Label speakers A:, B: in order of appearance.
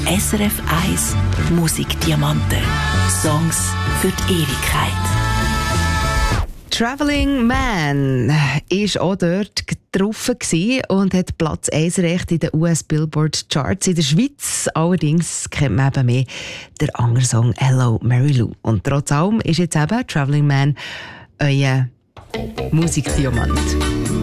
A: SRF 1 Musikdiamanten. Songs für die Ewigkeit.
B: Traveling Man war auch dort drauf und hat Platz 1 Recht in den US Billboard Charts. In der Schweiz allerdings kennt man eben mehr den anderen Song «Hello Mary Lou». Und trotz allem ist jetzt eben «Traveling Man» euer Musikdiamant.